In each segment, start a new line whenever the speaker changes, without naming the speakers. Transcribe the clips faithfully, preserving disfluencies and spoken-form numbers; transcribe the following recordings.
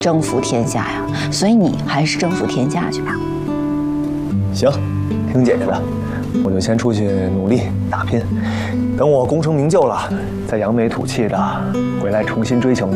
征服天下呀，所以你还是征服天下去吧。
行，听姐姐的，我就先出去努力打拼，等我功成名就了，再扬眉吐气的回来重新追求你。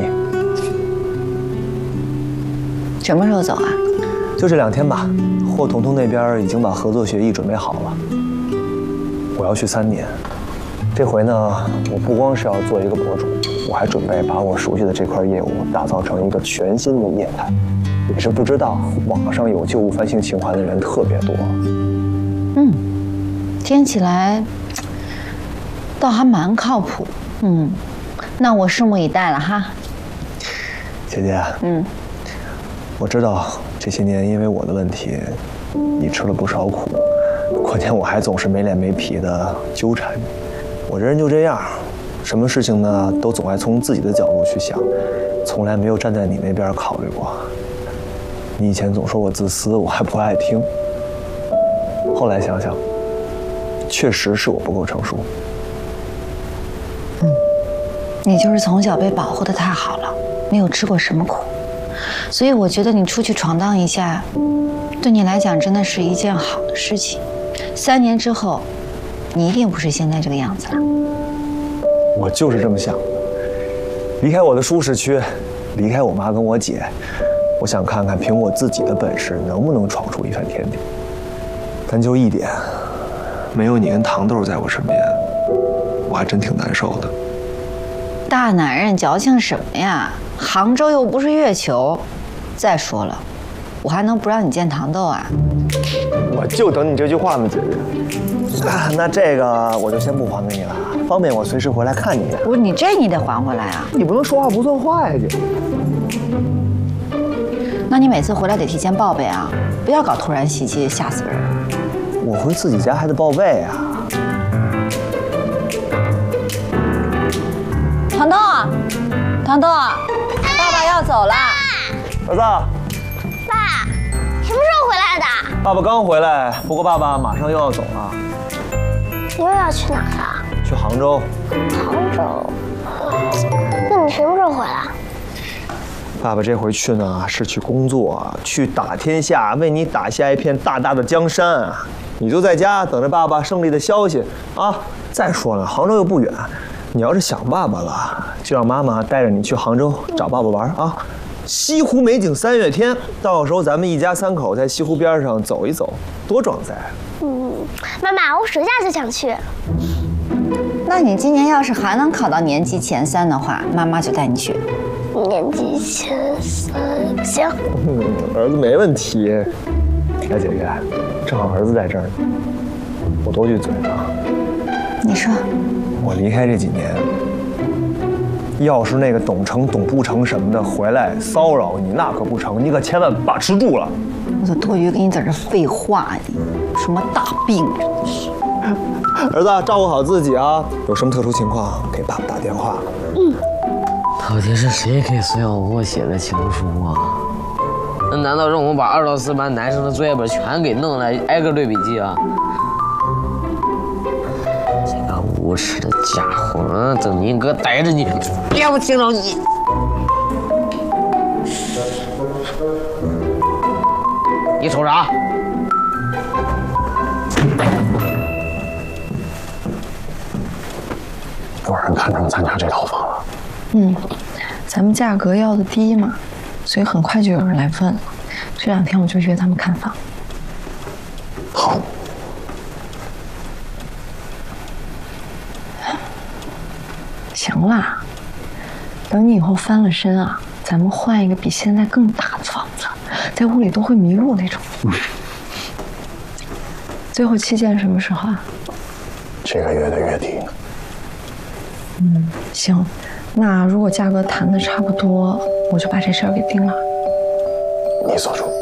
什么时候走啊？
就这两天吧。霍彤彤那边已经把合作协议准备好了，我要去三年。这回呢，我不光是要做一个博主，我还准备把我熟悉的这块业务打造成一个全新的业态。也是不知道网上有旧物翻新情怀的人特别多。
嗯，听起来倒还蛮靠谱。嗯，那我拭目以待了哈。
姐姐，嗯，我知道这些年因为我的问题，你吃了不少苦，关键我还总是没脸没皮的纠缠你。我这人就这样，什么事情呢都总爱从自己的角度去想，从来没有站在你那边考虑过。你以前总说我自私，我还不爱听。后来想想，确实是我不够成熟。
嗯，你就是从小被保护得太好了，没有吃过什么苦，所以我觉得你出去闯荡一下，对你来讲真的是一件好的事情。三年之后，你一定不是现在这个样子了。
我就是这么想的，离开我的舒适区，离开我妈跟我姐。我想看看凭我自己的本事能不能闯出一番天地，但就一点，没有你跟糖豆在我身边，我还真挺难受的。
大男人矫情什么呀？杭州又不是月球。再说了，我还能不让你见糖豆啊？
我就等你这句话呢，姐姐。啊，那这个我就先不还给你了，方便我随时回来看你。
不是你这你得还回来啊！
你不能说话不算话呀，姐姐。
那你每次回来得提前报备啊，不要搞突然袭击，吓死人。
我回自己家还得报备啊。
糖豆，糖豆，爸爸要走了。
儿子。
爸，什么时候回来的？
爸爸刚回来，不过爸爸马上又要走了。
又要去哪儿啊？
去杭州。
杭州？那你什么时候回来？
爸爸这回去呢，是去工作，去打天下，为你打下一片大大的江山。你就在家等着爸爸胜利的消息啊！再说了，杭州又不远，你要是想爸爸了，就让妈妈带着你去杭州找爸爸玩啊！西湖美景三月天，到时候咱们一家三口在西湖边上走一走，多壮哉！
嗯，妈妈，我暑假就想去。
那你今年要是还能考到年级前三的话，妈妈就带你去。
年级前三，行。
嗯，儿子没问题。来，姐姐，正好儿子在这儿呢，我多句嘴啊。
你说。
我离开这几年，要是那个董成、董不成什么的回来骚扰你，那可不成，你可千万把持住了。
我都多余跟你在这废话，你什么大病真的是。
儿子，照顾好自己啊！有什么特殊情况给爸爸打电话。
嗯。
到底是谁给孙小波写的情书啊？那难道让我把二到四班男生的作业本全给弄来，挨个对笔记啊？这个无耻的家伙！等你哥逮着你，别我听着你！你瞅啥？
有人看中咱家这套房了。
嗯，咱们价格要的低嘛，所以很快就有人来问了。这两天我就约他们看房。
好。
行啦，等你以后翻了身啊，咱们换一个比现在更大的房子，在屋里都会迷路那种。嗯。最后期限什么时候啊？
这个月的月底呢。
嗯，行。那如果价格谈的差不多，我就把这事儿给定了。
你做主。